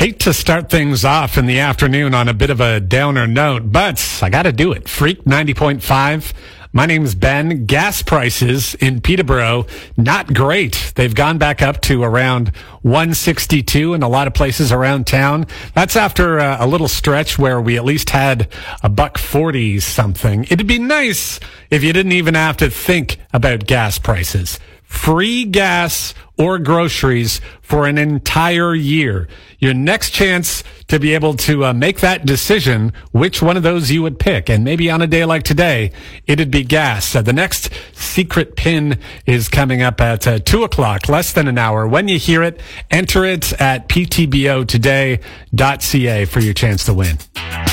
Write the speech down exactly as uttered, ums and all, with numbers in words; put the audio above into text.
Hate to start things off in the afternoon on a bit of a downer note, but I got to do it. Freak ninety point five. My name's Ben. Gas prices in Peterborough, not great. They've gone back up to around one sixty-two in a lot of places around town. That's after uh, a little stretch where we at least had a buck forty something. It'd be nice if you didn't even have to think about gas prices. Free gas or groceries for an entire year. Your next chance to be able to uh, make that decision, which one of those you would pick. And maybe on a day like today, it'd be gas. Uh, the next secret pin is coming up at uh, two o'clock, less than an hour. When you hear it, enter it at p t b o today dot c a for your chance to win.